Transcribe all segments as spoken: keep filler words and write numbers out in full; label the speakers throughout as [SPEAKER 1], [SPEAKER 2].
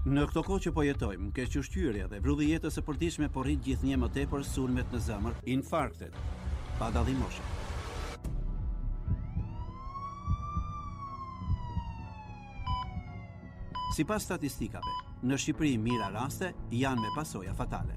[SPEAKER 1] Në këto kohë që po jetojmë, kequshqyrja dhe vrulli i jetës së përditshme po rrit gjithnjë më tepër sulmet në zemër, infarktet, pa dallim moshe. Sipas statistikave, në Shqipëri mira raste janë me pasoja fatale.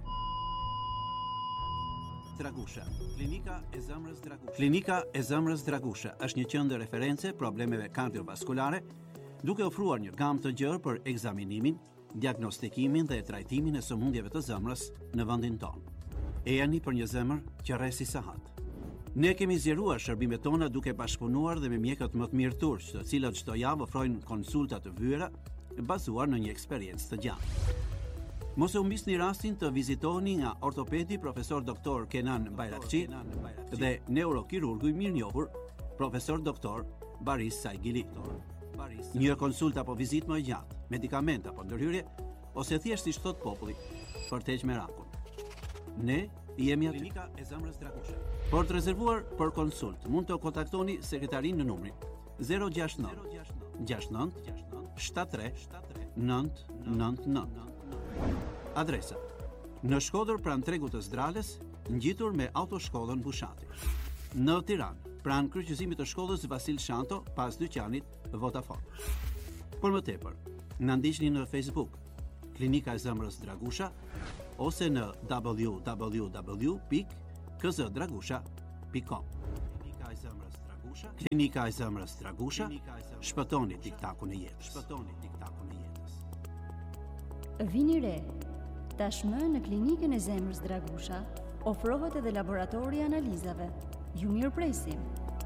[SPEAKER 1] Dragusha, klinika e zemrës Dragusha. Klinika e zemrës Dragusha është një qendër referencë problemeve kardiovaskulare, duke ofruar një gamë të gjerë për ekzaminimin, diagnostikimin dhe trajtimin e sëmundjeve të zemrës në vendin tonë. E jani për një zemër që rresi sahat. Ne kemi zgjeruar shërbimet tona duke bashkëpunuar dhe me mjekët më të mirë turq, të cilët çdo javë ofrojnë konsulta të vëra bazuar në një eksperiencë të gjatë. Mos e humbisni rastin të vizitoni nga ortopedi profesor doktor Kenan Bayrakçi dhe neurokirurgu i mirënjohur profesor doktor Baris Saigili. Një konsulta apo vizitë më e gjatë, medikament apo ndërhyrje, ose thjesht siç thot populli, për të heqë merakun. Ne jemi aty. Klinika e zemrës Dragusha. Për të rezervuar për konsult, mund të kontaktoni sekretarin në numrin zero gjasht nëntë gjasht nëntë shtatëdhjetë tre nëntë nëntë nëntë. Adresa: në Shkodër pranë tregut të Zdrales, ngjitur me autoshkollën Bushati. Në Tiranë, pranë kryqëzimit të shkollës Vasil Shanto, pas dyqanit Vodafone. Por më tepër, na ndiqni në Facebook, Klinika e zemrës Dragusha, ose në w w w pikë k z dragusha pikë com. Klinika e zemrës Dragusha, Klinika e zemrës Dragusha, shpëtoni tiktakun e jetës. Shpëtoni tiktakun e jetës.
[SPEAKER 2] Vini re, tashmë në Klinikën e zemrës Dragusha ofrohet edhe laboratori i analizave. Ju mirëpresim.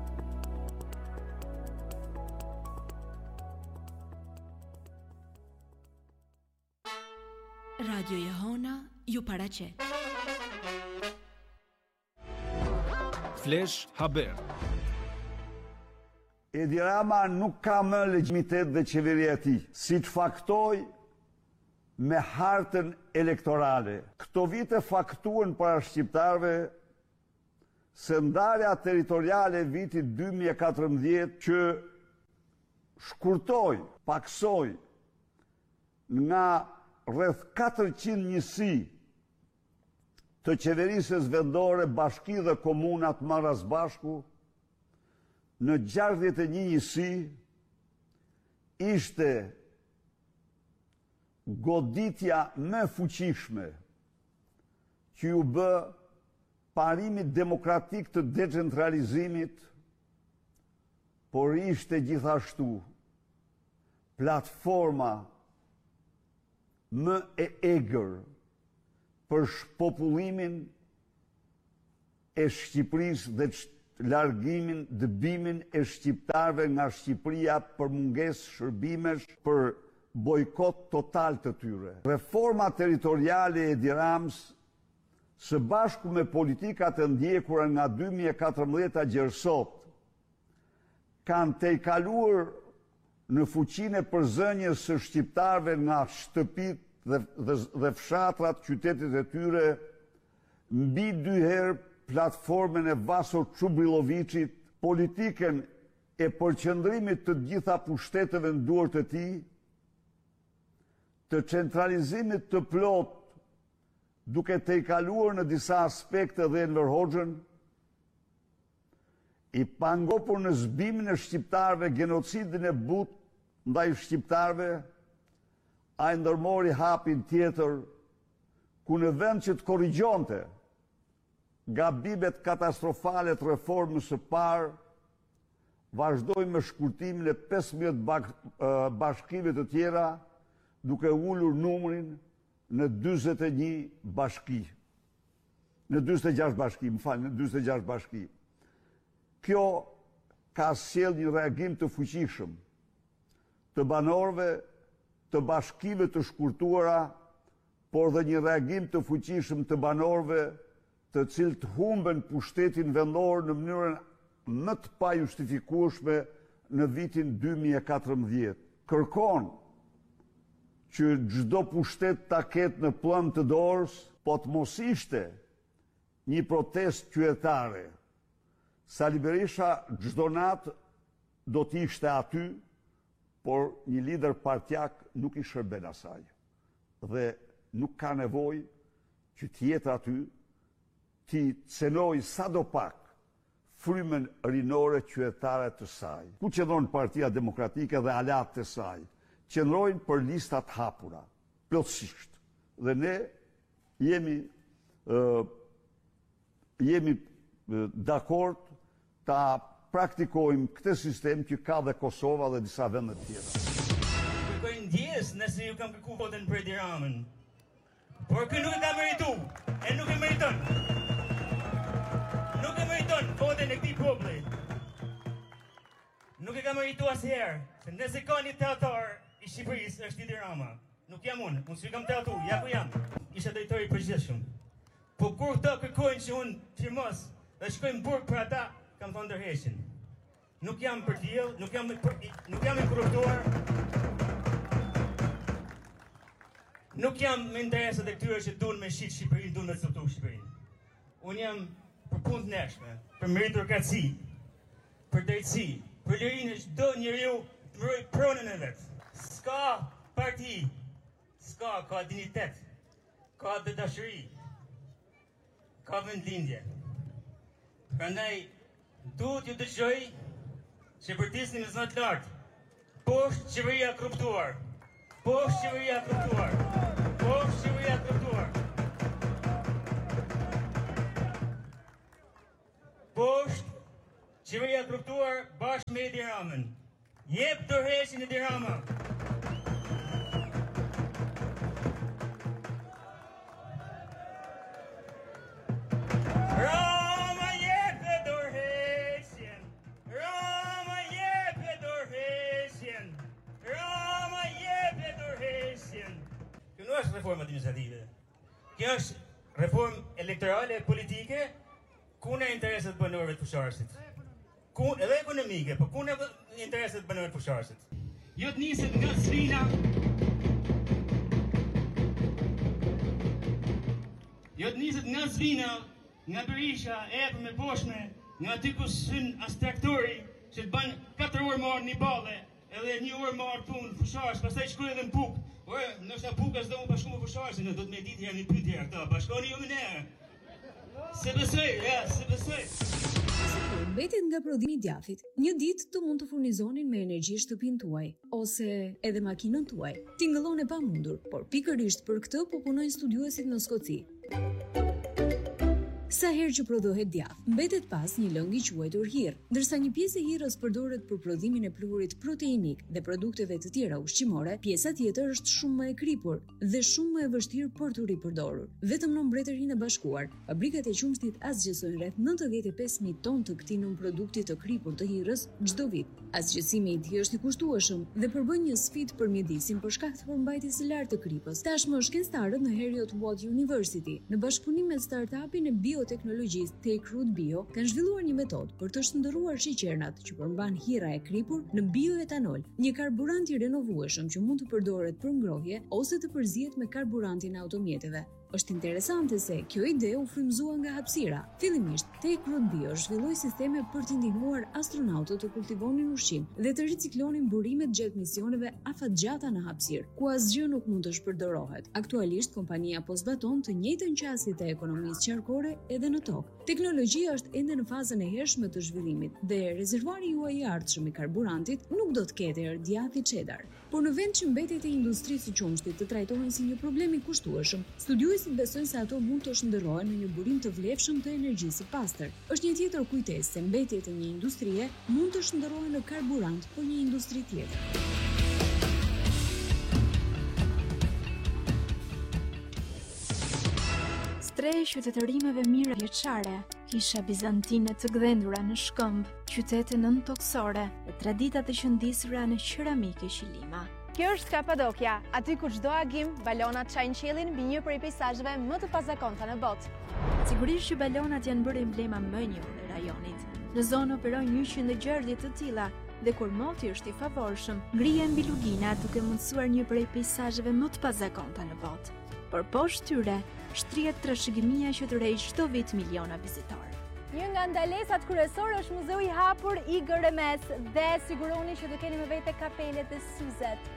[SPEAKER 3] Radio Jehona ju paraqet.
[SPEAKER 4] Flash Haber.
[SPEAKER 5] Edi Rama nuk ka më legjitimitet dhe qeveria e tij, siç faktoi me hartën elektorale. Këto vite faktuan para shqiptarëve se ndarja territoriale vitit dy mijë e katërmbëdhjetë që shkurtoi, paksoi nga rreth katërqind njësi të qeverisës vendore, bashki dhe komunat marrë së bashku, në gjashtëdhjetë e një njësi ishte goditja më fuqishme që ju bë parimit demokratik të decentralizimit, por ishte gjithashtu platforma më e egër për shpopullimin e Shqipërisë dhe largimin, dëbimin e shqiptarëve nga Shqipëria për mungesë shërbimesh, për bojkot total të tyre. Reforma territoriale e Edi Ramës, së bashku me politikat e ndjekura nga dy mijë e katërmbëdhjetë deri sot, kanë tejkaluar në fuqinë e përzënjes së shqiptarëve nga shtëpitë dhe, dhe, dhe fshatrat, qytetet e tyre, mbi dy herë platformën e Vaso Çubrilovicit, politikën e përqendrimit të gjitha pushteteve në duart e tij, të centralizimit të plot, duke tejkaluar në disa aspekte dhe Enver Hoxhën, i pangopur në zbimin e shqiptarëve, genocidin e but ndaj shqiptarëve, a i ndërmori hapin tjetër, ku në vend që të korrigjonte gabimet katastrofale të reformës së parë, vazhdoi me shkurtimin e pesëmbëdhjetë bashkive të tjera, duke ulur numrin në dyzet e një bashki. Në dyzet e gjashtë bashki, më falë, në dyzet e gjashtë bashki. Kjo ka sjell një reagim të fuqishëm të banorëve të bashkive të shkurtuara, por dhe një reagim të fuqishëm të banorëve të cilët humben pushtetin vendor në mënyrën më të pajustifikueshme në vitin dy mijë e katërmbëdhjetë. Kërkon që çdo pushtet ta ketë në plan të dorës, po të mos ishte një protestë qytetare. Sali Berisha çdo natë do të ishte aty, por një lider partjak nuk i shërben asaj. dhe nuk ka nevojë që t'jetë aty, t'i cenoj sa do pak frymën rinore qytetare të saj. Ku qëndron Partia Demokratike dhe aleatë të saj? Qëndrojnë për listat hapura, plotësisht. Dhe ne jemi uh, jemi uh, dakord ta praktikojmë këtë sistem që ka dhe Kosova dhe disa vende tjera.
[SPEAKER 6] Kërkoj ndjes nëse ju kam kërku votën për Edi Ramën. Por kë nuk e ka meritu, e nuk e meriton. Nuk e meriton votën e këtij populli. Nuk e ka meritu asherë, se nëse ka një teatar i Shqipërisë është Edi Rama. Nuk jam unë, unë s'u kam teatru, ja ku jam. Isha drejtori i përgjithshëm. Po kur këta kërkojnë që unë firmos dhe shkojnë burg për ata, kam thonë ndërheqin. Nuk jam për tillë, nuk jam për, nuk jam i korruptuar. Nuk jam me interesat e këtyre që duan me shit Shqipërinë, duan me coptu Shqipërinë. Unë jam për punë të neshme, për meritokraci, për drejtësi, për lirinë e çdo njeriu të mbrojë pronën e vet. S'ka parti, s'ka, ka dignitet, ka dhe dashuri, ka vendlindje. Prandaj duhet ju dëgjoj që përtisni me zot lart. Poshtë qeveria korruptuar. Poshtë qeveria korruptuar. Poshtë qeveria korruptuar. Poshtë qeveria korruptuar bashkë me Edi Ramën. Jep dorëheqjen Edi Rama. Rama jep dorëheqjen. Rama jep dorëheqjen. Rama jep dorëheqjen. Kjo nuk është reformë administrative. Kjo është reformë elektorale politike, ku në interesat banorëve të fusharësit. Ku edhe ekonomike, po ku në interesat banorëve të fusharësit. Jo të niset nga Zvina. Jo të niset nga Zvina, nga Berisha, e për me poshme, nga aty ku syn as traktori, që të banë katër orë marë një bale, edhe një orë marë punë fusharës, pastaj shkoj edhe në puk. Ore, nështë a puka s'do mu bashku më fusharës, në do të me ditë herë një pytë herë këta, bashkoni ju më nërë. Se besoj, ja, se besoj.
[SPEAKER 3] Mbetet nga prodhimi i djathit, një ditë të mund të furnizonin me energji shtëpinë tuaj, ose edhe makinën tuaj. Tingëllon e pamundur, por pikërisht për këtë po punojnë studiuesit në Skoci. Sa herë që prodhohet djath, mbetet pas një lëng i quajtur hirr, ndërsa një pjesë e hirrës përdoret për prodhimin e pluhurit proteinik dhe produkteve të tjera ushqimore, pjesa tjetër është shumë më e kripur dhe shumë më e vështirë për të ripërdorur. Vetëm në Mbretërinë e Bashkuar, fabrikat e qumshtit asgjësojnë rreth nëntëdhjetë e pesë mijë tonë të këtij nënprodukti të kripur të hirrës çdo vit. Asgjësimi i tij është i kushtueshëm dhe përbën një sfidë për mjedisin për shkak të përmbajtjes së lartë të kripës. Tashmë shkencëtarët në Heriot Watt University, në bashkëpunim me startupin e bioteknologjisë Take Root Bio, kanë zhvilluar një metodë për të shndërruar shiqernat që përmban hirra e kripur në bioetanol, një karburant i renovueshëm që mund të përdoret për ngrohje ose të përzihet me karburantin e automjeteve. Është interesante se kjo ide u frymëzua nga hapësira. Fillimisht, Take Root Bio zhvilloi sisteme për të ndihmuar astronautët të kultivonin ushqim dhe të riciklonin burimet gjatë misioneve afatgjata në hapësirë, ku asgjë nuk mund të shpërdorohet. Aktualisht, kompania po zbaton të njëjtën qasje të ekonomisë qarkore edhe në tokë. Teknologjia është ende në fazën e hershme të zhvillimit dhe rezervuari juaj i ardhshëm i karburantit nuk do të ketë erë djathi cheddar. Por në vend që mbetjet e industrisë së qumshtit të trajtohen si një problem i kushtueshëm, studiuesit besojnë se ato mund të shndërrohen në një burim të vlefshëm të energjisë së pastër. Është një tjetër kujtesë se mbetjet e një industrie mund të shndërrohen në karburant për një industri tjetër.
[SPEAKER 2] Tre qytetërimeve mira vjeçare, kisha bizantine të gdhendura në Shkëmbë, qytete nëntoksore dhe tradita të qëndisura në qeramike qilima.
[SPEAKER 7] Kjo është Kapadokia, aty ku çdo agim balonat çajnë qiellin mbi një prej peizazheve më të pazakonta në botë.
[SPEAKER 2] Sigurisht që balonat janë bërë emblema më e njohur e rajonit. Në zonë operojnë njëqind gjerdhje të tilla dhe kur moti është i favorshëm, ngrihen mbi lugina duke mundësuar një prej peizazheve më të pazakonta në botë. Por poshtë tyre shtrihet trashëgimia që tërheq çdo vit miliona vizitorë.
[SPEAKER 7] Një nga ndalesat kryesore është Muzeu i hapur i Gërëmes dhe siguroni që të keni me vete kapelet e Suzet.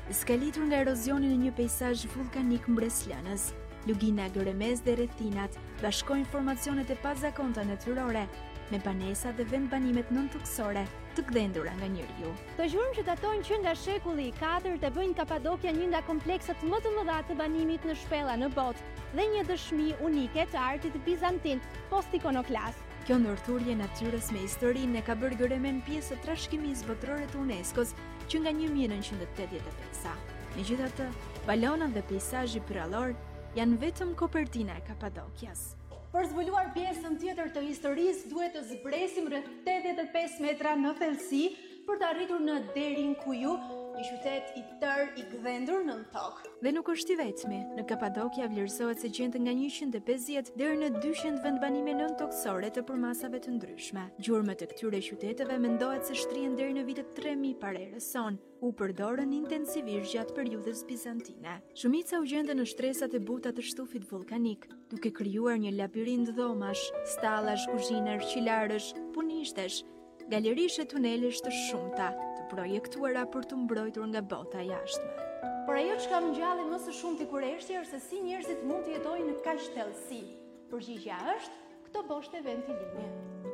[SPEAKER 2] skalitur nga erozioni në një peizazh vulkanik mbreslënës. Lugina Gëremez dhe rrethinat bashkojnë formacionet e pazakonta natyrore me banesa dhe vendbanimet nëntoksore të gdhendura nga njeriu.
[SPEAKER 7] Të zhurmë që datojnë që nga shekulli i katërt e bëjnë Kapadokia një nga kompleksat më të mëdha të banimit në shpella në botë dhe një dëshmi unike të artit bizantin post-ikonoklas.
[SPEAKER 2] Kjo ndërthurje natyrës me historinë e ka bërë Gëremen pjesë të trashëgimisë botërore të UNESCO-s që nga një mijë e nëntëqind e tetëdhjetë e pesë. Megjithatë, balonat dhe peizazhi pyrallor janë vetëm kopertina e Kapadokias.
[SPEAKER 7] Për zbuluar pjesën tjetër të historisë, duhet të zbresim rreth tetëdhjetë e pesë metra në thellësi për të arritur në derin Kuju, një qytet i tërë i gdhendur nën tokë.
[SPEAKER 2] Dhe nuk është i vetmi, në Kapadokia vlerësohet se gjendet nga njëqind e pesëdhjetë deri në dyqind vendbanime nëntoksore të përmasave të ndryshme. Gjurmët e këtyre qyteteve mendohet se shtrihen deri në vitet tre mijë para erës sonë. U përdorën intensivisht gjatë periudhës bizantine. Shumica u gjende në shtresat e buta të shtufit vulkanik, duke krijuar një labirint dhomash, stallash, kuzhinar, qilarësh, punishtesh, galerish e tunelesh të shumta, të projektuara për të mbrojtur nga bota jashtme.
[SPEAKER 7] Por ajo që ka më ngjalli më së shumti kurreshti është se si njerëzit mund të jetojnë në kaq thellësi. Përgjigjja është këto boshte ventilimi.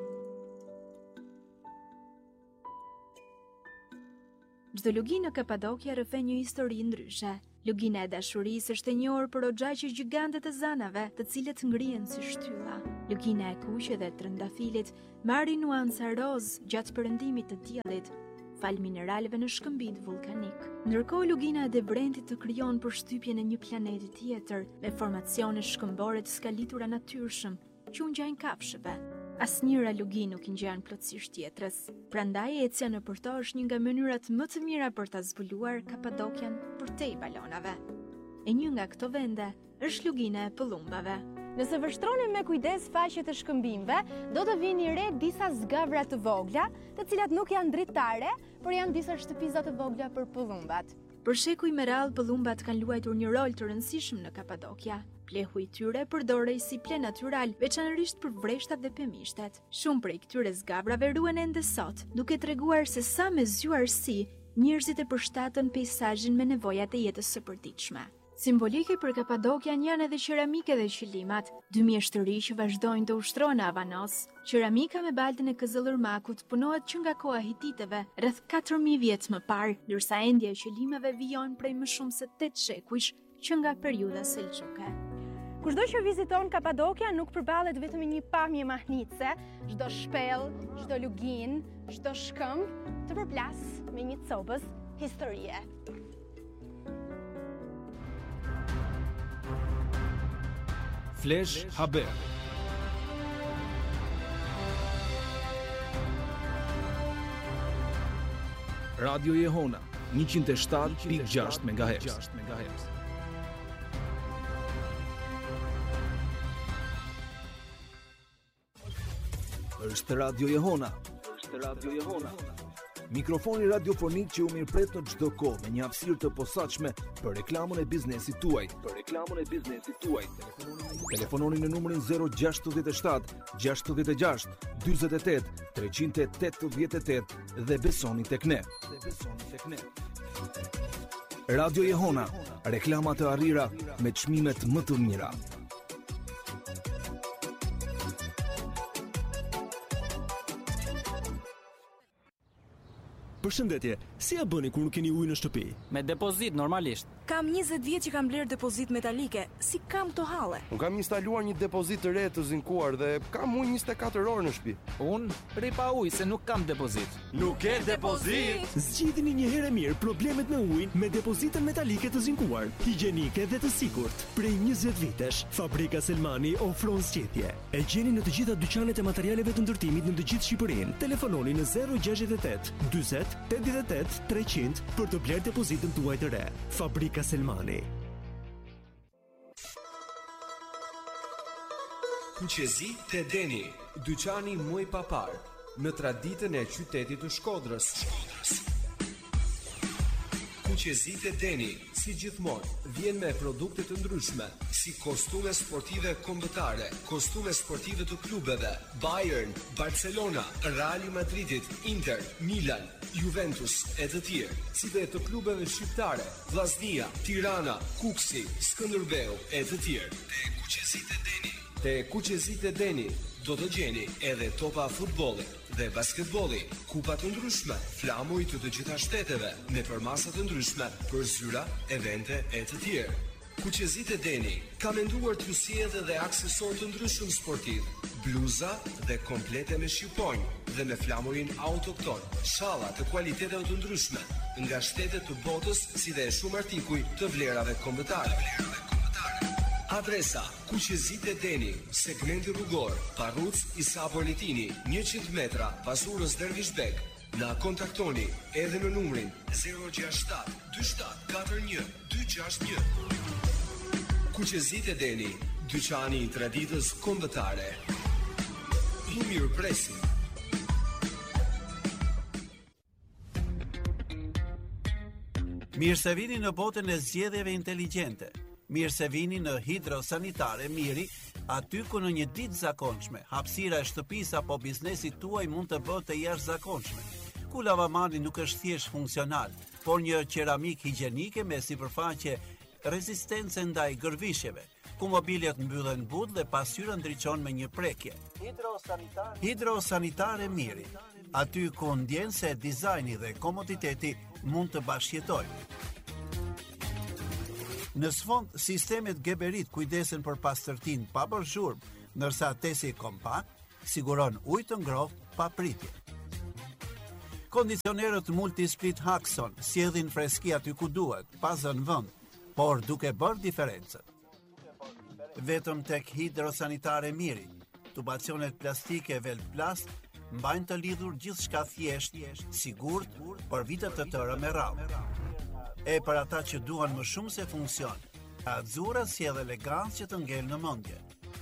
[SPEAKER 2] Çdo lugin në Kapadokia rrëfen një histori ndryshe. Lugina e dashurisë është e njohur për oxhaqe gjigante të zanave, të cilët ngrihen si shtylla. Lugina e kuqe dhe trëndafilit marrin nuanca roz gjatë perëndimit të diellit, fal mineraleve në shkëmbim vulkanik. Ndërkohë lugina e Debrentit të krijon përshtypjen e një planeti tjetër me formacione shkëmbore të skalitura natyrshëm që u ngjajnë kafshëve. Asnjëra lugi nuk i ngjan plotësisht tjetrës. Prandaj ecja në për to është një nga mënyrat më të mira për ta zbuluar Kapadokian përtej balonave. E një nga këto vende është lugina e pëllumbave.
[SPEAKER 7] Nëse vështronim me kujdes faqet e shkëmbimeve, do të vini re disa zgavra të vogla, të cilat nuk janë dritare, por janë disa shtëpiza të vogla për pëllumbat.
[SPEAKER 2] Për shekuj me radhë pëllumbat kanë luajtur një rol të rëndësishëm në Kapadokia. Plehu i tyre përdorej si ple natyral, veçanërisht për vreshtat dhe pemishtet. Shumë prej këtyre zgavrave ruhen ende sot, duke treguar se sa me zgjuarsi njerëzit e përshtatën peizazhin me nevojat e jetës së përditshme. Simbolike për Kapadokian janë edhe qeramike dhe qëllimat, dy mjeshtëri që vazhdojnë të ushtrohen në Avanos. Qeramika me baltën e Këzëllërmakut punohet që nga koha hititeve, rreth katër mijë vjet më parë, ndërsa endja e qëllimeve vijojnë prej më shumë se tetë shekujsh që nga periudha selxuke.
[SPEAKER 7] Kushdo që viziton Kapadokia nuk përballet vetëm me një pamje mahnitse, çdo shpellë, çdo lugin, çdo shkëmb të përplas me një copës historie.
[SPEAKER 4] Flash Haber. Radio Jehona njëqind e shtatë pikë gjashtë megahertz. Është Radio Jehona. Është Radio Jehona. Mikrofoni radiofonik që u mirëpret në çdo kohë me një hapësirë të posaçme për reklamën e biznesit tuaj. Për reklamën e biznesit tuaj. Telefononi në numrin zero gjasht shtat gjasht gjasht dyzet e tetë treqind e tetëdhjetë e tetë dhe besoni tek ne. Dhe besoni tek ne. Radio Jehona, reklama të arrira me çmimet më të mira.
[SPEAKER 8] Përshëndetje, si ja bëni kur nuk keni ujë në shtëpi?
[SPEAKER 9] Me depozit normalisht.
[SPEAKER 10] Kam njëzet vjet që kam bler depozit metalike. Si kam to halle?
[SPEAKER 11] Unë kam instaluar një depozit të re të zinkuar dhe kam ujë njëzet e katër orë në shtëpi.
[SPEAKER 9] Unë rri pa ujë se nuk kam depozit.
[SPEAKER 11] Nuk ke depozit?
[SPEAKER 8] Zgjidhni një herë mirë problemet me ujin me depozitën metalike të zinkuar, higjienike dhe të sigurt. Prej njëzet vitesh, Fabrika Selmani ofron zgjidhje. E gjeni në të gjitha dyqanet e materialeve të ndërtimit në të gjithë Shqipërinë. Telefononi në zero gjasht e tetë dyzet tetëdhjetë e tetë treqind për të bler depozitën tuaj të re. Fabrika Selmani.
[SPEAKER 12] Kuqezi te Deni, dyqani muj papar, në traditën e qytetit të Shkodrës. Kuqezit e Deni, si gjithmonë, vjen me produkte të ndryshme, si kostume sportive kombëtare, kostume sportive të klubeve, Bayern, Barcelona, Real Madridit, Inter, Milan, Juventus e të tjerë, si dhe të klubeve shqiptare, Vllaznia, Tirana, Kuksi, Skënderbeu e të tjerë. Te Kuqezit e Deni. Te Kuqezit e Deni do të gjeni edhe topa futbolli dhe basketbolli, kupa të ndryshme, flamuj të të gjitha shteteve, me përmasa të ndryshme për zyra, evente e të tjerë. Kuqezit e Deni ka menduar t'ju sjellë edhe aksesor të ndryshëm sportiv, bluza dhe komplete me shqiponjë dhe me flamurin autokton, shalla të kualiteteve të ndryshme nga shtetet të botës, si dhe shumë artikuj të vlerave kombëtare. Adresa: Kuqezit e Deni, segmenti rrugor, Parruc Isa Politini, njëqind metra pas urës Dervishbek. Na kontaktoni edhe në numrin zero gjasht shtat dy shtat katër një dy gjasht një. Kuqezit e Deni, dyqani i traditës kombëtare. Ju mirëpresim.
[SPEAKER 1] Mirë se vini në botën e zgjedhjeve inteligjente. Mirë se vini në Hidrosanitare Miri, aty ku në një ditë zakonshme, hapësira e shtëpisë apo biznesit tuaj mund të bëhet të jashtëzakonshme. Ku lavamani nuk është thjesht funksional, por një qeramik higjienike me sipërfaqe rezistence ndaj gërvishjeve, ku mobiljet mbyllen but dhe pasqyra ndriçon me një prekje. Hidrosanitare Hidrosanitare Miri, aty ku ndjen se dizajni dhe komoditeti mund të bashkëjetojnë. Në sfond, sistemet Geberit kujdesen për pastërtinë pa bërë zhurmë, ndërsa tesi kompakt siguron ujë të ngrohtë pa pritje. Kondicionerët Multisplit Haxon sjellin freski aty ku duhet, pa zënë vend, por duke bërë diferencën. Vetëm tek Hidrosanitare Miri, tubacionet plastike Velplast mbajnë të lidhur gjithçka thjesht, sigurt për vite të tëra me radhë. E për ata që duan më shumë se funksion, Azura sjell elegancë që të ngel në mendje.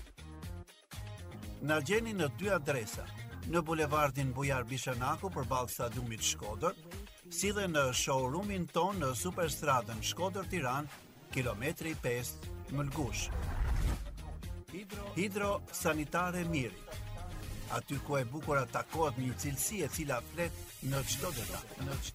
[SPEAKER 1] Na gjeni në dy adresa, në bulevardin Bujar Bishanaku përballë stadiumit Shkodër, si dhe në showroomin ton në Superstradën Shkodër Tiranë, kilometri pesë Mëlgush. Hidro, Hidro Sanitare Miri, aty ku e bukur takohet një cilësi e cila flet në çdo detaj.